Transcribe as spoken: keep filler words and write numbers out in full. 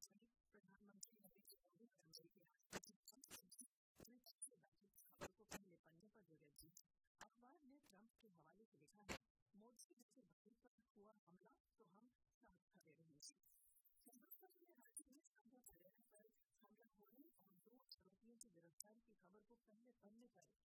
वहीं प्रधानमंत्री नरेंद्र मोदी और अमेरिकी राष्ट्रपति ट्रंप से बैठक की खबर को पहले पन्ने पर जगह दी। अखबार ने ट्रंप के हवाले से लिखा है, मोदी जैसे भाई पर हुआ हमला तो हम साथ खड़े रहेंगे। हिंदुस्तान ने राज्य में संघ कार्यालय पर हमला होने और दो आरोपियों की गिरफ्तारी की खबर को पहले पन्ने पर